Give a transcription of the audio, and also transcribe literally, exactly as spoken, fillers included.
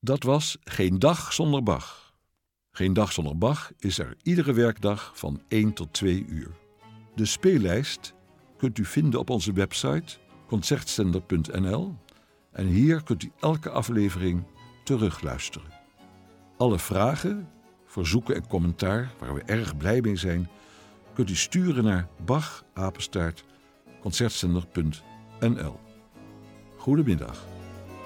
Dat was Geen Dag Zonder Bach. Geen Dag Zonder Bach is er iedere werkdag van één tot twee uur. De speellijst kunt u vinden op onze website concertzender punt n l en hier kunt u elke aflevering terugluisteren. Alle vragen, verzoeken en commentaar, waar we erg blij mee zijn, kunt u sturen naar bach apenstaart concertzender punt n l. Goedemiddag.